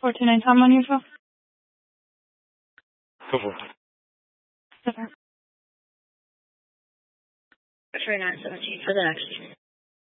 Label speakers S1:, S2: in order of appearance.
S1: 429 Tom on your phone.
S2: Go for it.
S1: Okay.
S3: 3917 for the next.